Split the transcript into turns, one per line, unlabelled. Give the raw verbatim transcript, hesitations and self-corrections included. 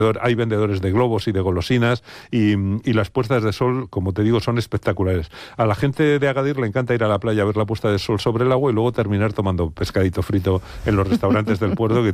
hay vendedores de globos y de golosinas y, y las puestas de sol, como te digo, son espectaculares. A la gente de Agadir le encanta ir a la playa a ver la puesta de sol sobre el agua y luego terminar tomando pescadito frito en los restaurantes del puerto, que